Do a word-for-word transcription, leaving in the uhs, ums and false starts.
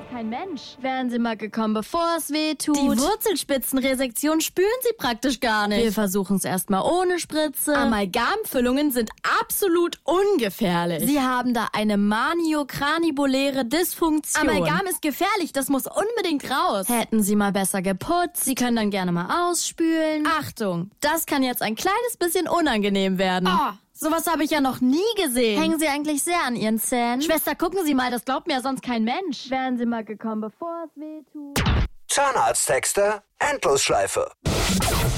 sonst kein Mensch. Wären Sie mal gekommen, bevor es weh tut. Die Wurzelspitzenresektion spüren Sie praktisch gar nicht. Wir versuchen es erstmal ohne Spritze. Amalgamfüllungen sind absolut ungefährlich. Sie haben da eine maniokranibuläre Dysfunktion. Amalgam ist gefährlich, das muss unbedingt raus. Hätten Sie mal besser geputzt. Sie können dann gerne mal ausspülen. Achtung, das kann jetzt ein kleines bisschen unangenehm werden. Oh, sowas habe ich ja noch nie gesehen. Hängen Sie eigentlich sehr an Ihren Zähnen? Schwester, gucken Sie mal, das glaubt mir ja sonst kein Mensch. Wären Sie mal gekommen, bevor es weh tut. Zahnarzttexte, Endlosschleife.